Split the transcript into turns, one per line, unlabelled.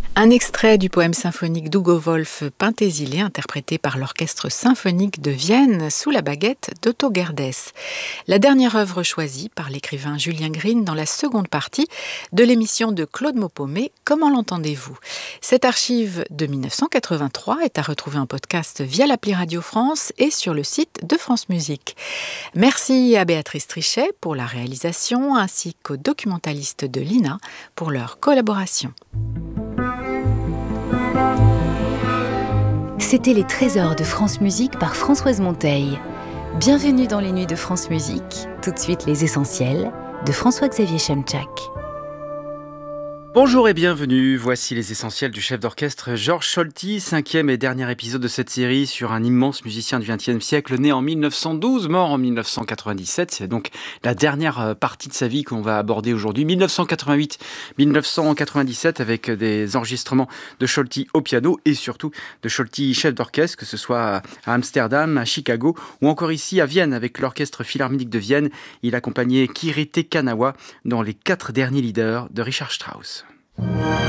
Un extrait du poème symphonique d'Hugo Wolf, Penthesilée, interprété par l'Orchestre symphonique de Vienne sous la baguette d'Otto Gerdès. La dernière œuvre choisie par l'écrivain Julien Green dans la seconde partie de l'émission de Claude Maupaumé, Comment l'entendez-vous ? Cette archive de 1983 est à retrouver en podcast via l'appli Radio France et sur le site de France Musique. Merci à Béatrice Trichet pour la réalisation ainsi qu'aux documentalistes de l'INA pour leur collaboration.
C'était les trésors de France Musique par Françoise Monteil. Bienvenue dans les nuits de France Musique. Tout de suite les essentiels de François-Xavier Chemczak.
Bonjour et bienvenue, voici les essentiels du chef d'orchestre Georges Solti, 5e et dernier épisode de cette série sur un immense musicien du XXe siècle, né en 1912, mort en 1997. C'est donc la dernière partie de sa vie qu'on va aborder aujourd'hui, 1988-1997, avec des enregistrements de Solti au piano et surtout de Solti chef d'orchestre, que ce soit à Amsterdam, à Chicago ou encore ici à Vienne avec l'Orchestre Philharmonique de Vienne. Il accompagnait Kirite Kanawa dans les 4 derniers leaders de Richard Strauss.